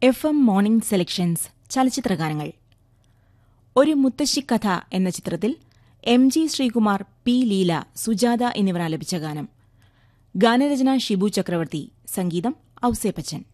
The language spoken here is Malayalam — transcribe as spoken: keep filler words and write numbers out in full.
എഫ് എം മോർണിംഗ് സെലക്ഷൻസ് ചലച്ചിത്രഗാനങ്ങൾ. ഒരു മുത്തശ്ശിക്കഥ എന്ന ചിത്രത്തിൽ M G Sreekumar, P Leela, Sujatha എന്നിവർ ആലപിച്ച ഗാനം. ഗാനരചന ഷിബു ചക്രവർത്തി, സംഗീതം ഔസേപ്പച്ചൻ.